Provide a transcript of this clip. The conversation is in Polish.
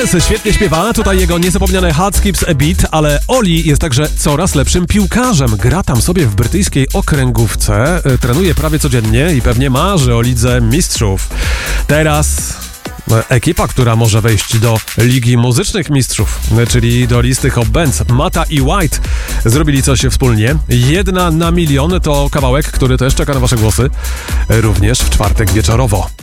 Mendes świetnie śpiewa, tutaj jego niezapomniane Hard Skips a Beat, ale Oli jest także coraz lepszym piłkarzem. Gra tam sobie w brytyjskiej okręgówce, trenuje prawie codziennie i pewnie marzy o Lidze Mistrzów. Teraz ekipa, która może wejść do Ligi Muzycznych Mistrzów, czyli do listy Hot Bands. Mata i White zrobili coś wspólnie. 1 na milion to kawałek, który też czeka na wasze głosy, również w czwartek wieczorowo.